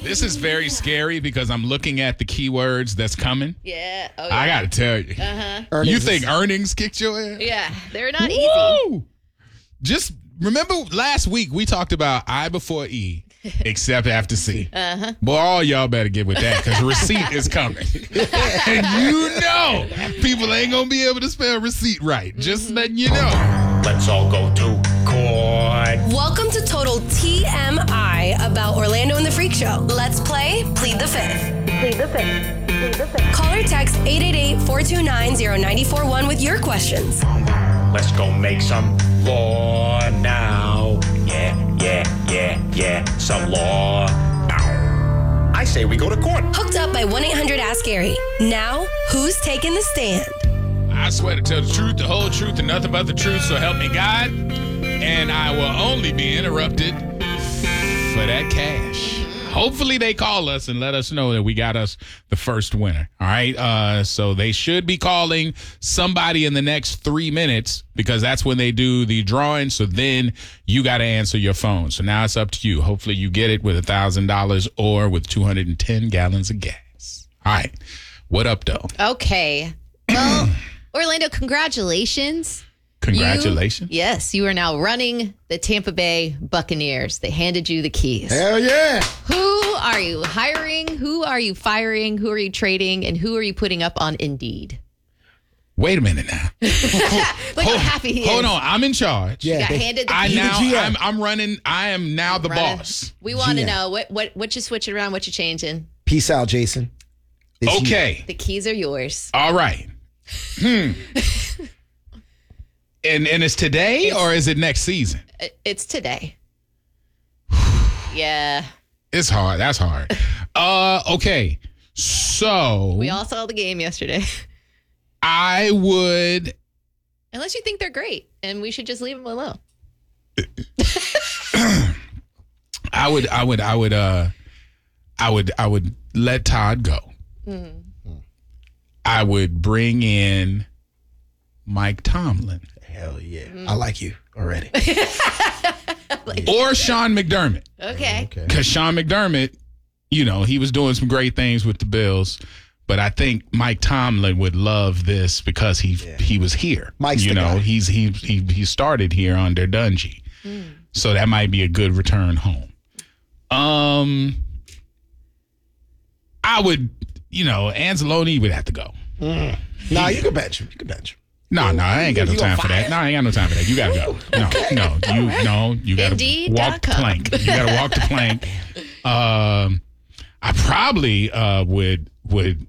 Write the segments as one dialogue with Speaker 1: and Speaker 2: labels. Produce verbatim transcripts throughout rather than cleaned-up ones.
Speaker 1: This is very scary because I'm looking at the keywords that's coming.
Speaker 2: Yeah. Oh, yeah.
Speaker 1: I got to tell you.
Speaker 2: Uh-huh.
Speaker 1: You think earnings kicked your ass?
Speaker 2: Yeah, they're not
Speaker 1: Woo!
Speaker 2: easy.
Speaker 1: Just remember last week we talked about I before E, except after C.
Speaker 2: Uh-huh.
Speaker 1: Boy, all y'all better get with that because receipt is coming. And you know people ain't going to be able to spell receipt right. Just letting you know.
Speaker 3: Let's all go to court.
Speaker 4: Welcome to Total T M I about Orlando and the Freak Show. Let's play Plead the Fifth. Plead the Fifth. Plead the Fifth. Call or text eight eight eight, four two nine, zero nine four one with your questions.
Speaker 3: Let's go make some law now. Yeah, yeah, yeah, yeah. Some law. Now. I say we go to court.
Speaker 4: Hooked up by one eight hundred ask Gary. Now, who's taking the stand?
Speaker 1: I swear to tell the truth, the whole truth, and nothing but the truth, so help me God. And I will only be interrupted for that cash. Hopefully they call us and let us know that we got us the first winner. All right. Uh, so they should be calling somebody in the next three minutes because that's when they do the drawing. So then you got to answer your phone. So now it's up to you. Hopefully you get it with one thousand dollars or with two hundred ten gallons of gas. All right. What up, though?
Speaker 2: Okay. Well, Orlando, congratulations.
Speaker 1: Congratulations.
Speaker 2: You, yes, you are now running the Tampa Bay Buccaneers. They handed you the keys.
Speaker 5: Hell yeah.
Speaker 2: Who are you hiring? Who are you firing? Who are you trading? And who are you putting up on Indeed?
Speaker 1: Wait a minute now.
Speaker 2: Look how happy he is.
Speaker 1: Hold on. I'm in charge.
Speaker 2: You
Speaker 5: Yeah.
Speaker 2: got
Speaker 5: they-
Speaker 2: handed the
Speaker 1: I
Speaker 2: keys.
Speaker 1: now,
Speaker 5: G M.
Speaker 1: I'm, I'm running. I am now the
Speaker 2: Running.
Speaker 1: boss.
Speaker 2: We want to
Speaker 5: G M.
Speaker 2: know what what what you switching around, what you changing.
Speaker 5: Peace out, Jason. This year.
Speaker 1: Okay.
Speaker 2: The keys are yours.
Speaker 1: All right. Hmm. and and it's today or is it next season?
Speaker 2: It- It's today. Yeah.
Speaker 1: It's hard. That's hard. uh. Okay. So
Speaker 2: We all saw the game yesterday.
Speaker 1: I would.
Speaker 2: Unless you think they're great and we should just leave them alone.
Speaker 1: I would. I would. I would. Uh. I would. I would let Todd go. I would bring in Mike Tomlin
Speaker 5: Hell yeah. I like you already.
Speaker 1: or Sean McDermott.
Speaker 2: Okay.
Speaker 5: Okay.
Speaker 1: Because Sean McDermott, you know, he was doing some great things with the Bills, but I think Mike Tomlin would love this because he
Speaker 5: Yeah.
Speaker 1: he was here.
Speaker 5: Mike's
Speaker 1: you
Speaker 5: the
Speaker 1: know,
Speaker 5: guy.
Speaker 1: he's he he he started here under Dungy, so that might be a good return home. Um, I would, you know, Anzalone would have to go.
Speaker 5: Nah, you can bench him. You can bench him.
Speaker 1: No, no, I ain't got no
Speaker 5: You
Speaker 1: time
Speaker 5: on
Speaker 1: for that.
Speaker 5: fire?
Speaker 1: No, I ain't got no time for that. You gotta go. No, no, you no, you gotta
Speaker 2: Indeed
Speaker 1: walk the
Speaker 2: dot com.
Speaker 1: plank. You gotta walk the plank. Um, I probably uh would would.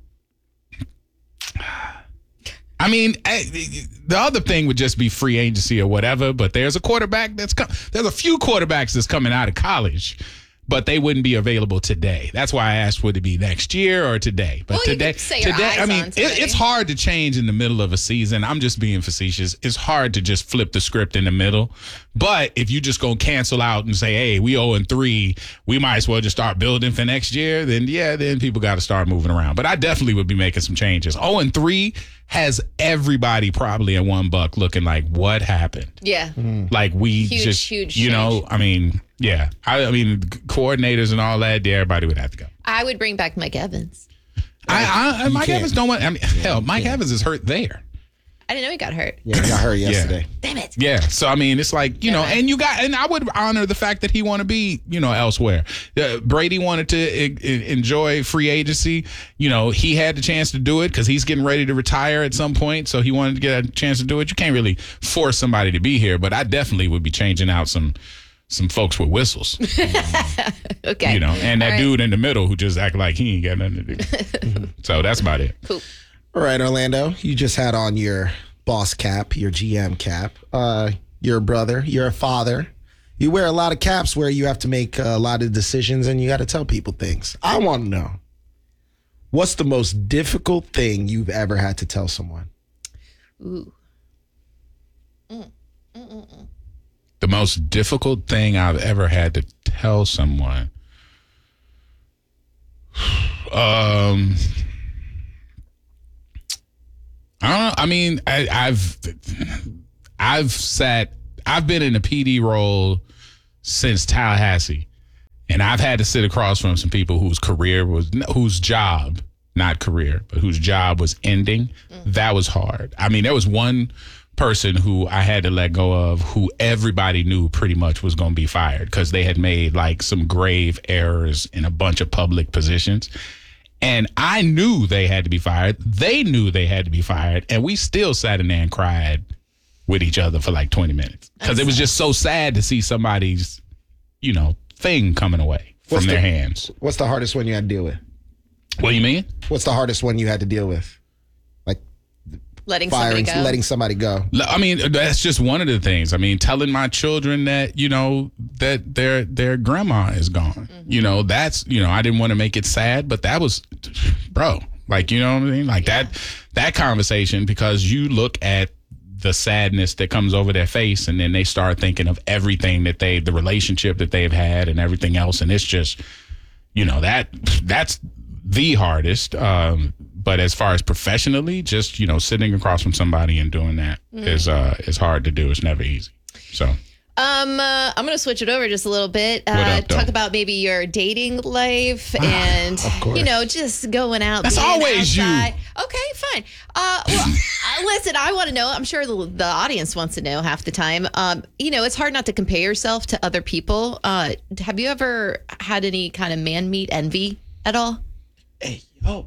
Speaker 1: I mean, I, the other thing would just be free agency or whatever. But there's a quarterback that's com- there's a few quarterbacks that's coming out of college, but they wouldn't be available today. That's why I asked, would it be next year or today? But
Speaker 2: Well, you
Speaker 1: today,
Speaker 2: could say your
Speaker 1: today,
Speaker 2: eyes
Speaker 1: I mean,
Speaker 2: on
Speaker 1: it,
Speaker 2: somebody.
Speaker 1: it's hard to change in the middle of a season. I'm just being facetious. It's hard to just flip the script in the middle. But if you just gonna cancel out and say, hey, we oh and three, we might as well just start building for next year, then yeah, then people got to start moving around. But I definitely would be making some changes. oh and three has everybody probably at one buck looking like, what happened?
Speaker 2: Yeah.
Speaker 1: Like we
Speaker 2: Huge,
Speaker 1: just,
Speaker 2: huge
Speaker 1: you know,
Speaker 2: change.
Speaker 1: I mean, yeah, I, I mean, coordinators and all that, yeah, everybody would have to go.
Speaker 2: I would bring back Mike Evans.
Speaker 1: I, I, Mike
Speaker 5: can't.
Speaker 1: Evans don't want. I mean, hell, Mike Evans is hurt there.
Speaker 2: I didn't know he got hurt.
Speaker 5: Yeah, he got hurt yesterday.
Speaker 2: Damn it.
Speaker 1: Yeah, so I mean, it's like you know,
Speaker 2: Yeah.
Speaker 1: and you got, and I would honor the fact that he want to be, you know, elsewhere. Uh, Brady wanted to e- e- enjoy free agency. You know, he had the chance to do it because he's getting ready to retire at some point, so he wanted to get a chance to do it. You can't really force somebody to be here, but I definitely would be changing out some some folks with whistles,
Speaker 2: Okay.
Speaker 1: you know, and that
Speaker 2: All right.
Speaker 1: dude in the middle who just act like he ain't got nothing to do. So that's about it.
Speaker 2: Cool.
Speaker 5: All right, Orlando, you just had on your boss cap, your G M cap. Uh, you're a brother, you're a father. You wear a lot of caps where you have to make a lot of decisions and you got to tell people things. I want to know, what's the most difficult thing you've ever had to tell someone?
Speaker 2: Ooh.
Speaker 1: The most difficult thing I've ever had to tell someone. Um, I don't know. I mean, I, I've I've sat. I've been in a P D role since Tallahassee, And I've had to sit across from some people whose career was, whose job, not career, but whose job was ending. Mm. That was hard. I mean, there was one person who I had to let go of who everybody knew pretty much was going to be fired because they had made like some grave errors in a bunch of public positions. And I knew they had to be fired. They knew they had to be fired. And we still sat in there and cried with each other for like twenty minutes because it was just so sad to see somebody's, you know, thing coming away from
Speaker 5: What's
Speaker 1: their
Speaker 5: the,
Speaker 1: hands.
Speaker 5: What's the hardest one you had to deal with?
Speaker 1: What do you mean?
Speaker 5: What's the hardest one you had to deal with? Like
Speaker 2: letting
Speaker 5: firing,
Speaker 2: somebody go.
Speaker 5: letting somebody go.
Speaker 1: I mean, that's just one of the things. I mean, telling my children that, you know, that their their grandma is gone. Mm-hmm. You know, that's, you know, I didn't want to make it sad, but that was, bro, like, you know what I mean? Like yeah. that that conversation, because you look at the sadness that comes over their face and then they start thinking of everything that they, the relationship that they've had and everything else. And it's just, you know, that that's the hardest. Um, but as far as professionally, just, you know, sitting across from somebody and doing that mm. is uh, is hard to do. It's never easy. So.
Speaker 2: Um, uh, I'm going to switch it over just a little bit. Uh,
Speaker 1: up,
Speaker 2: talk about maybe your dating life and, you know, just going out.
Speaker 1: That's always
Speaker 2: outside.
Speaker 1: you.
Speaker 2: Okay, fine. Uh, well, uh, listen, I want to know. I'm sure the, the audience wants to know half the time. Um, you know, it's hard not to compare yourself to other people. Uh, have you ever had any kind of man meat envy at all?
Speaker 5: Hey, yo.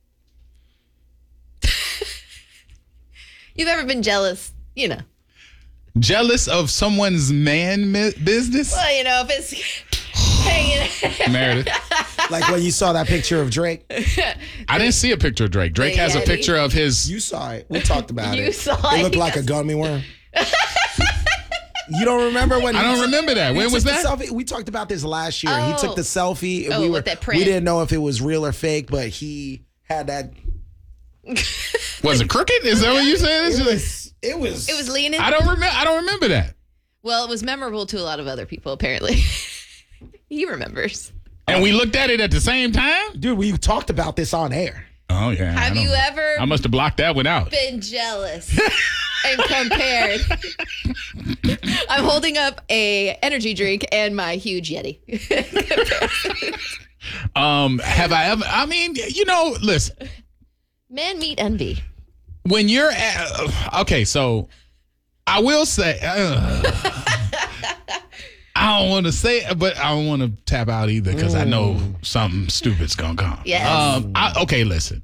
Speaker 2: You've ever been jealous, you know?
Speaker 1: Jealous of someone's man mi- business?
Speaker 2: Well, you know, if it's hanging.
Speaker 1: Meredith.
Speaker 5: Like when you saw that picture of Drake?
Speaker 1: I didn't see a picture of Drake. Drake
Speaker 2: The
Speaker 1: has a
Speaker 2: Yeti.
Speaker 1: picture of his.
Speaker 5: You saw it. We talked about
Speaker 2: You
Speaker 5: it.
Speaker 2: saw
Speaker 5: it.
Speaker 2: it.
Speaker 5: looked like a gummy worm. You don't remember when?
Speaker 1: I
Speaker 5: he
Speaker 1: don't
Speaker 5: took-
Speaker 1: remember that.
Speaker 5: he
Speaker 1: When
Speaker 5: took
Speaker 1: was
Speaker 5: the
Speaker 1: that?
Speaker 5: Selfie? We talked about this last year.
Speaker 2: Oh.
Speaker 5: He took the selfie. And
Speaker 2: Oh,
Speaker 5: we were,
Speaker 2: with that print.
Speaker 5: We didn't know if it was real or fake, but he had that.
Speaker 1: Was it crooked? Is that what you said? It's
Speaker 5: It
Speaker 1: just-
Speaker 5: was. It was.
Speaker 2: It was leaning.
Speaker 1: I don't remember. I don't remember that.
Speaker 2: Well, it was memorable to a lot of other people, apparently. He remembers.
Speaker 1: And we looked at it at the same time?
Speaker 5: Dude, we talked about this on air.
Speaker 1: Oh, yeah. I
Speaker 2: Have
Speaker 1: don't-
Speaker 2: you ever
Speaker 1: I must have blocked that one out.
Speaker 2: been jealous and compared? I'm holding up a energy drink and my huge Yeti.
Speaker 1: Um, have I ever? I mean, you know, listen.
Speaker 2: Man meat envy.
Speaker 1: When you're at, okay, so I will say, uh, I don't want to say it, but I don't want to tap out either because I know something stupid's gonna come.
Speaker 2: Yes.
Speaker 1: Um. I, okay. Listen.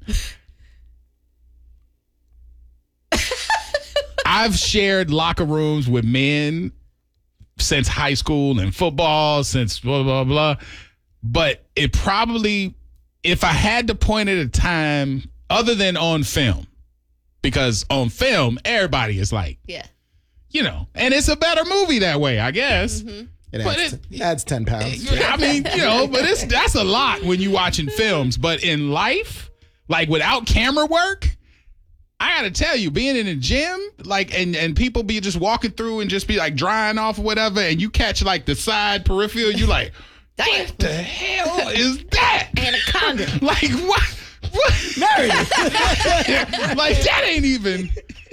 Speaker 1: I've shared locker rooms with men since high school and football, since blah blah blah. But it probably, if I had to point at a time other than on film, because on film everybody is like,
Speaker 2: Yeah.
Speaker 1: you know, and it's a better movie that way, I guess.
Speaker 2: Mm-hmm.
Speaker 5: It
Speaker 1: But
Speaker 5: adds,
Speaker 1: it-
Speaker 5: it adds ten pounds.
Speaker 1: I mean, you know, but it's that's a lot when you watching films. But in life, like without camera work, I gotta tell you, being in a gym, like, and, and people be just walking through and just be like drying off or whatever, and you catch like the side peripheral, you like,
Speaker 2: Damn.
Speaker 1: what the hell is that?
Speaker 2: Anaconda.
Speaker 1: Like what? What? Like that ain't even.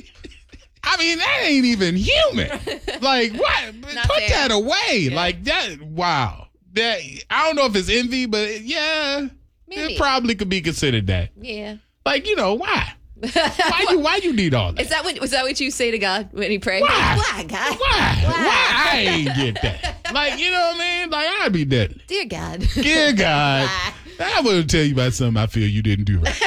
Speaker 1: I mean, that ain't even human. Like what?
Speaker 2: Not
Speaker 1: Put
Speaker 2: fair.
Speaker 1: that away.
Speaker 2: Yeah.
Speaker 1: Like that. Wow. That I don't know if it's envy, but it- yeah,
Speaker 2: Maybe.
Speaker 1: it probably could be considered that.
Speaker 2: Yeah.
Speaker 1: Like, you know, why? Why you? Why you need all that?
Speaker 2: Is that what was that what you say to God when you pray?
Speaker 1: Why?
Speaker 2: Why, God?
Speaker 1: Why? Why I ain't get that? Like, you know what I mean? Like, I'd be dead.
Speaker 2: Dear God.
Speaker 1: Dear God, I will tell you about something I feel you didn't do right.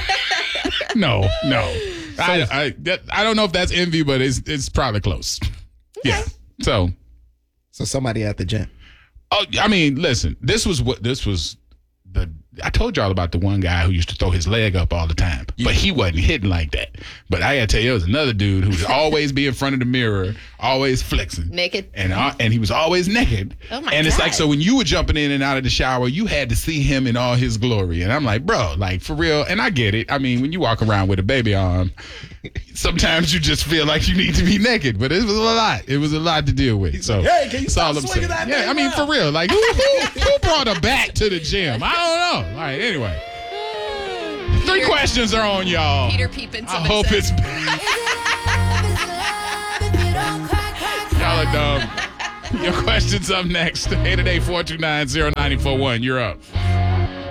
Speaker 1: No, no. I, I, that, I don't know if that's envy, but it's it's probably close. Yeah. So,
Speaker 5: So somebody at the gym.
Speaker 1: oh, I mean, listen. This was what this was. The I told y'all about the one guy who used to throw his leg up all the time, but he wasn't hitting like that. But I gotta tell you, there was another dude who would always be in front of the mirror, always flexing,
Speaker 2: Naked.
Speaker 1: and uh, and he was always naked.
Speaker 2: Oh my
Speaker 1: And it's
Speaker 2: God.
Speaker 1: like, so when you were jumping in and out of the shower, you had to see him in all his glory. And I'm like, bro, like for real. And I get it. I mean, when you walk around with a baby arm, sometimes you just feel like you need to be naked. But it was a lot. It was a lot to deal with. So
Speaker 5: like, hey, can you
Speaker 1: that's
Speaker 5: stop
Speaker 1: all I'm
Speaker 5: swinging
Speaker 1: saying.
Speaker 5: that
Speaker 1: Yeah,
Speaker 5: thing
Speaker 1: I mean,
Speaker 5: around?
Speaker 1: for real. Like, who, who, who brought her back to the gym? I don't know. All right, anyway. Three questions are on y'all.
Speaker 2: Peter Peepin.
Speaker 1: I hope
Speaker 2: said.
Speaker 1: it's Y'all are dumb. Your question's up next. eight eight eight, four two nine, zero nine four one. You're up.